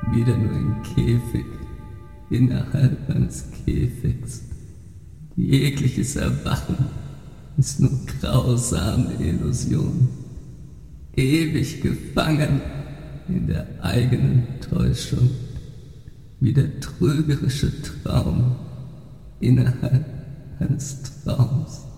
wieder nur ein Käfig innerhalb eines Käfigs. Jegliches Erwachen ist nur grausame Illusion, ewig gefangen in der eigenen Täuschung, wie der trügerische Traum innerhalb eines Traums.